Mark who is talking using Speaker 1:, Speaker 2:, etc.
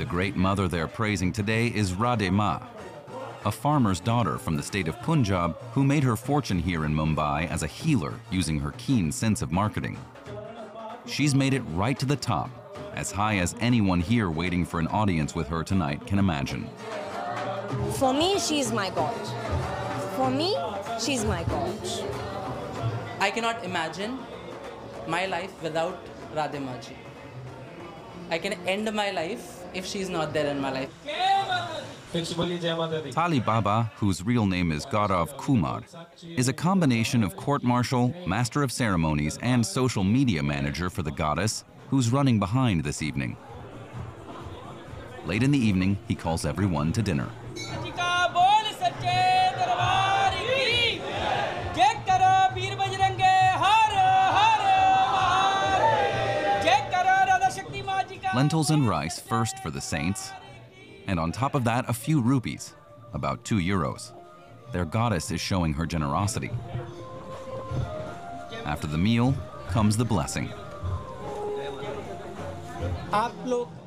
Speaker 1: The great mother they're praising today is Radhe Ma, a farmer's daughter from the state of Punjab who made her fortune here in Mumbai as a healer using her keen sense of marketing. She's made it right to the top, as high as anyone here waiting for an audience with her tonight can imagine.
Speaker 2: For me, she's my God. For me, she's my God.
Speaker 3: I cannot imagine my life without Radhe Ma ji. I can end my life if she's not there in my life.
Speaker 1: Tali Baba, whose real name is Gaurav Kumar, is a combination of court martial, master of ceremonies, and social media manager for the goddess, who's running behind this evening. Late in the evening, he calls everyone to dinner. Lentils and rice first for the saints, and on top of that, a few rupees, about €2. Their goddess is showing her generosity. After the meal comes the blessing.
Speaker 3: आप लोग